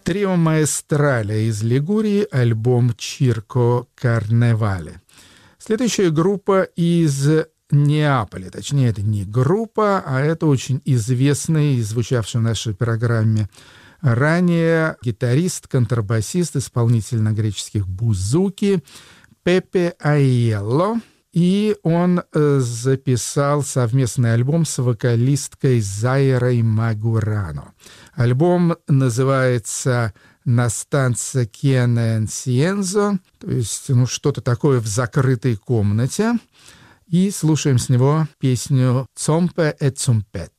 Трио Маэстрале из Лигурии, альбом «Чирко Карневале». Следующая группа из Неаполя. Точнее, это не группа, а это очень известный, звучавший в нашей программе ранее, гитарист, контрабасист, исполнитель на греческих бузуки Пепе Aiello. И он записал совместный альбом с вокалисткой Зайрой Магурано. Альбом называется «На станция Кене Энсиензо», то есть что-то такое в закрытой комнате. И слушаем с него песню «Цомпе e Цумпет».